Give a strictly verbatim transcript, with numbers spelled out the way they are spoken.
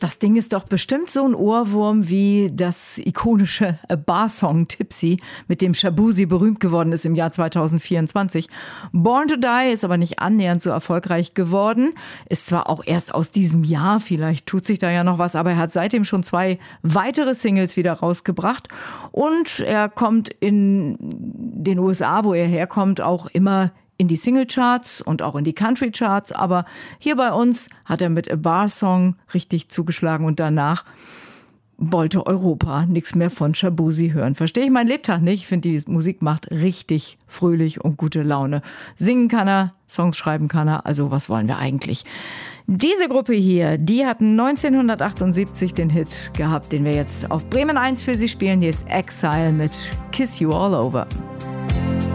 Das Ding ist doch bestimmt so ein Ohrwurm wie das ikonische A Bar-Song Tipsy, mit dem Shaboozey berühmt geworden ist im Jahr zweitausendvierundzwanzig. Born to Die ist aber nicht annähernd so erfolgreich geworden. Ist zwar auch erst aus diesem Jahr, vielleicht tut sich da ja noch was, aber er hat seitdem schon zwei weitere Singles wieder rausgebracht. Und er kommt in den U S A, wo er herkommt, auch immer in die Singlecharts und auch in die Country-Charts, aber hier bei uns hat er mit A Bar-Song richtig zugeschlagen und danach wollte Europa nichts mehr von Shaboozey hören. Verstehe ich meinen Lebtag nicht. Ich finde, die Musik macht richtig fröhlich und gute Laune. Singen kann er, Songs schreiben kann er, also was wollen wir eigentlich? Diese Gruppe hier, die hatten neunzehnhundertachtundsiebzig den Hit gehabt, den wir jetzt auf Bremen eins für Sie spielen. Hier ist Exile mit Kiss You All Over.